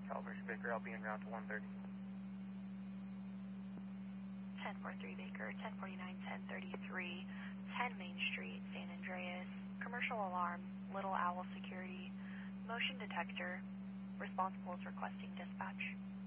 Salvation Baker, I'll be en route to 130. 1043 Baker, 1049, 1033, 10 Main Street, San Andreas. Commercial alarm, Little Owl Security. Motion detector. Responsible is requesting dispatch.